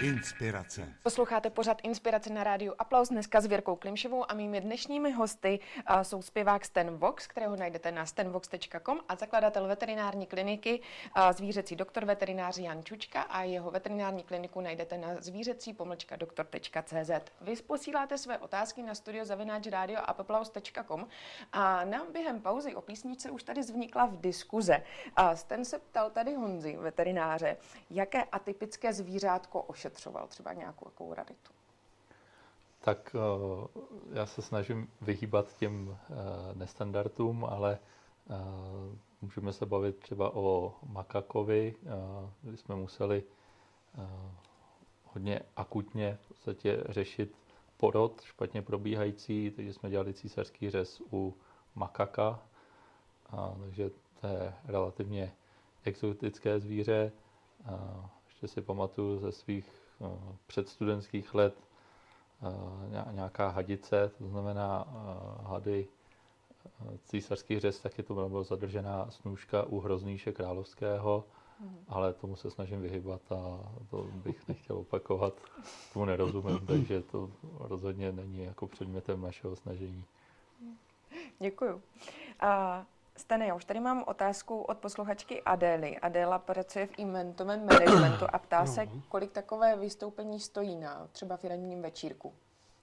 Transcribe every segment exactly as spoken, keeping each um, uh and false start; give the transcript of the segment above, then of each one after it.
Inspirace. Posloucháte pořad Inspirace na rádiu Aplaus dneska s Věrkou Klimšovou a mými dnešními hosty uh, jsou zpěvák Stan Vox, kterého najdete na stan vox tečka com, a zakladatel veterinární kliniky uh, zvířecí doktor veterinář Jan Čučka, a jeho veterinární kliniku najdete na zvířecí pomlčka doktor tečka cé zet. Vy posíláte své otázky na studio zavináč rádio aplaus tečka com a nám během pauzy o písničce už tady vznikla v diskuze. Uh, Stan se ptal tady Honzi, veterináře, jaké atypické zvířátko ošetřoval, třeba nějakou takovou raritu. Tak já se snažím vyhýbat těm nestandardům, ale můžeme se bavit třeba o makakovi, kdy jsme museli hodně akutně v podstatě řešit porod špatně probíhající, takže jsme dělali císařský řez u makaka, takže to je relativně exotické zvíře. Ještě si pamatuju ze svých předstudentských let nějaká hadice, to znamená hady, císařský řez, taky to byla zadržená snůžka u hroznýše královského, mm. ale tomu se snažím vyhybat a to bych nechtěl opakovat, tomu nerozumím, takže to rozhodně není jako předmětem našeho snažení. Děkuju. A Stane, já už tady mám otázku od posluchačky Adély. Adéla pracuje v eventovém managementu a ptá se, kolik takové vystoupení stojí na třeba firemním večírku.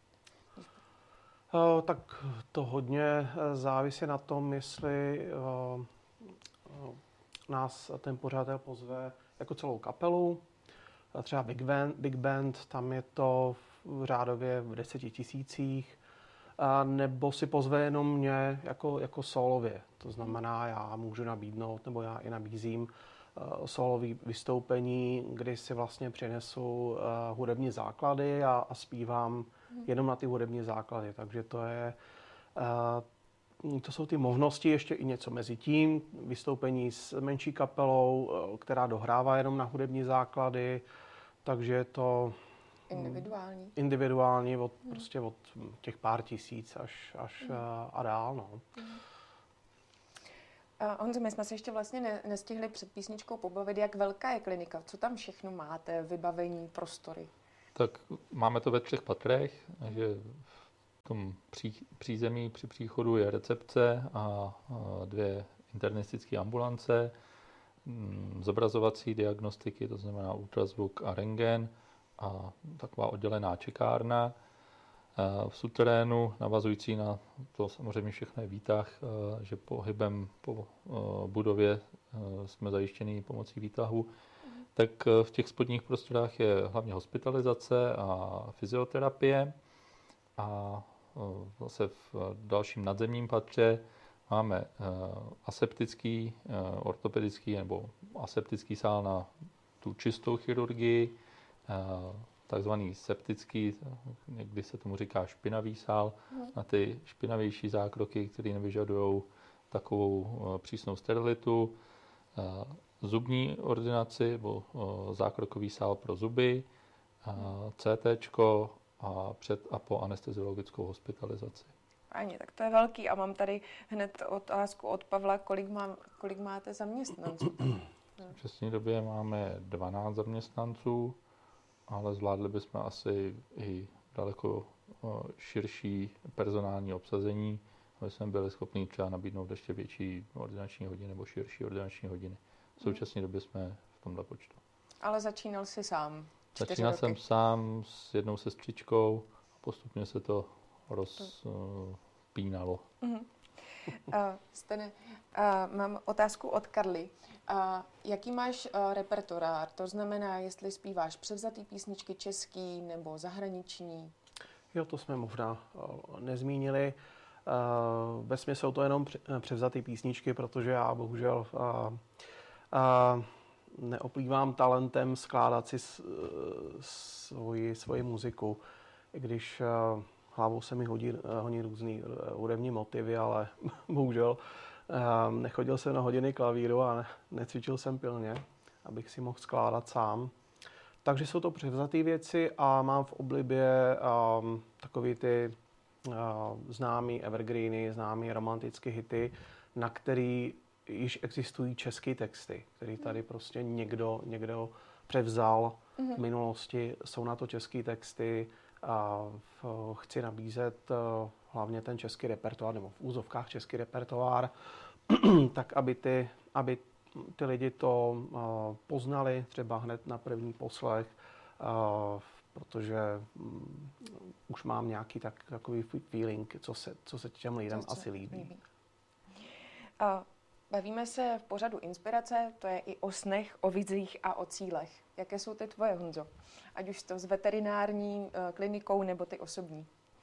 Uh, tak to hodně závisí na tom, jestli uh, uh, nás ten pořadatel pozve jako celou kapelu. Uh, třeba Big Band, Big Band, tam je to v řádově v deseti tisících. A nebo si pozve jenom mě jako, jako solově. To znamená, já můžu nabídnout, nebo já i nabízím uh, solový vystoupení, kdy si vlastně přinesu uh, hudební základy a, a zpívám jenom na ty hudební základy. Takže to je, uh, to jsou ty možnosti, ještě i něco mezi tím. Vystoupení s menší kapelou, uh, která dohrává jenom na hudební základy. Takže je to individuální. Individuální od, hmm. prostě od těch pár tisíc až, až hmm. a dál. No. Hmm. Uh, Honzo, my jsme se ještě vlastně ne, nestihli před písničkou pobavit, jak velká je klinika, co tam všechno máte, vybavení, prostory. Tak máme to ve třech patrech, takže v tom pří, přízemí při příchodu je recepce a, a dvě internistické ambulance, m, zobrazovací diagnostiky, to znamená ultrazvuk a rentgen, a taková oddělená čekárna. V suterénu, navazující na to samozřejmě všechno je výtah, že pohybem po budově jsme zajištěni pomocí výtahu, tak v těch spodních prostorách je hlavně hospitalizace a fyzioterapie. A zase v dalším nadzemním patře máme aseptický, ortopedický nebo aseptický sál na tu čistou chirurgii, takzvaný septický, někdy se tomu říká špinavý sál, hmm. na ty špinavější zákroky, které nevyžadují takovou přísnou sterilitu, zubní ordinaci nebo zákrokový sál pro zuby, CTčko a před a po anesteziologickou hospitalizaci. Ani, tak to je velký a mám tady hned otázku od Pavla, kolik, má, kolik máte zaměstnanců? V současné době máme dvanáct zaměstnanců, ale zvládli bychom asi i daleko širší personální obsazení, aby jsme byli schopni třeba nabídnout ještě větší ordinační hodiny nebo širší ordinační hodiny. V současné době jsme v tomhle počtu. Ale začínal jsi sám? Začínal roky. jsem sám s jednou sestřičkou a postupně se to rozpínalo. Uh-huh. Uh, Stane, uh, mám otázku od Karly. Uh, jaký máš uh, repertoár? To znamená, jestli zpíváš převzatý písničky český nebo zahraniční? Jo, to jsme možná uh, nezmínili. Uh, vesměs jsou to jenom převzatý písničky, protože já bohužel uh, uh, neoplývám talentem skládat si s, uh, svoji, svoji muziku, i když uh, hlavou se mi hodí, hodí různý hudební motivy, ale bohužel um, nechodil jsem na hodiny klavíru a ne, necvičil jsem pilně, abych si mohl skládat sám. Takže jsou to převzaté věci a mám v oblibě um, takový ty uh, známý evergreeny, známý romantické hity, na který již existují české texty, který tady prostě někdo, někdo převzal mm-hmm. v minulosti. Jsou na to české texty. A v, chci nabízet uh, hlavně ten český repertoár, nebo v úzovkách český repertoár, tak aby ty, aby ty lidi to uh, poznali třeba hned na první poslech, uh, protože um, už mám nějaký tak, takový feeling, co se, co se těm lidem co asi líbí. líbí. Uh, bavíme se v pořadu Inspirace, to je i o snech, o vizích a o cílech. Jaké jsou ty tvoje, Honzo? Ať už to s veterinární uh, klinikou, nebo ty osobní.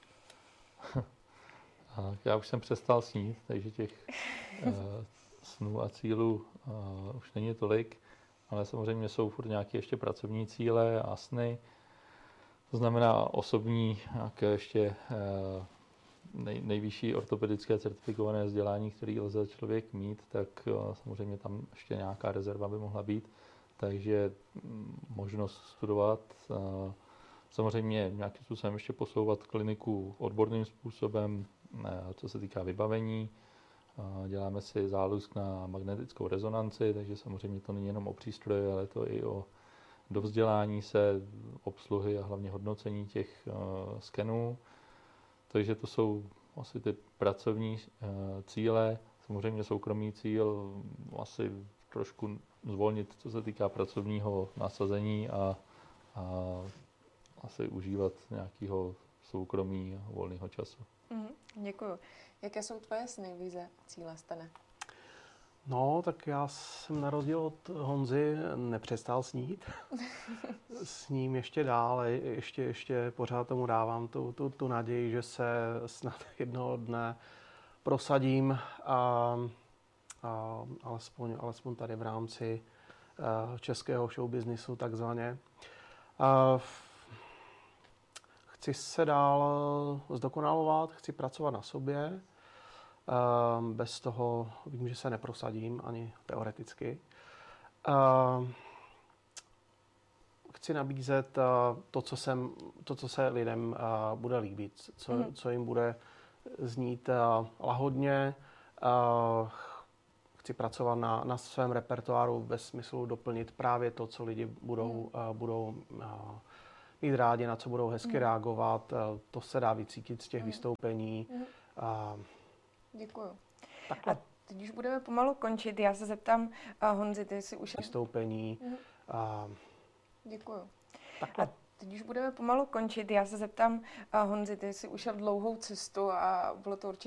Já už jsem přestal snít, takže těch uh, snů a cílů uh, už není tolik, ale samozřejmě jsou furt nějaké ještě pracovní cíle a sny. To znamená osobní, nějaké ještě uh, nej, nejvyšší ortopedické certifikované vzdělání, které lze člověk mít, tak uh, samozřejmě tam ještě nějaká rezerva by mohla být. Takže možnost studovat, uh, samozřejmě nějakým způsobem ještě posouvat kliniku odborným způsobem, co se týká vybavení. Děláme si zálusk na magnetickou rezonanci, takže samozřejmě to není jenom o přístroji, ale to i o dovzdělání se, obsluhy a hlavně hodnocení těch uh, skenů. Takže to jsou asi ty pracovní uh, cíle. Samozřejmě soukromý cíl asi trošku zvolnit, co se týká pracovního nasazení a, a asi užívat nějakého soukromí a volného času. Mm, děkuju. Jaké jsou tvoje sny, vize, cíle, Stane? No, tak já jsem na rozdíl od Honzy nepřestal snít. Sním ještě dál, ještě, ještě pořád tomu dávám tu, tu, tu naději, že se snad jednoho dne prosadím, a, a alespoň, alespoň tady v rámci a, českého showbiznisu takzvaně. A, chci se dál zdokonalovat, chci pracovat na sobě. Bez toho vím, že se neprosadím ani teoreticky. Chci nabízet to, co, jsem, to, co se lidem bude líbit, co, mm. co jim bude znít lahodně. Chci pracovat na, na svém repertoáru ve smyslu doplnit právě to, co lidi budou, mm. budou mít rádi, na co budou hezky mm. reagovat. To se dá vycítit z těch mm. vystoupení. Mm. A, Děkuju. Takhle. A teď už budeme pomalu končit. Já se zeptám, uh, Honzi, ty jsi už... Vystoupení. Mm. A, Děkuju. Takhle. A teď už budeme pomalu končit. Já se zeptám, uh, Honzi, ty jsi ušel dlouhou cestu a bylo to určitě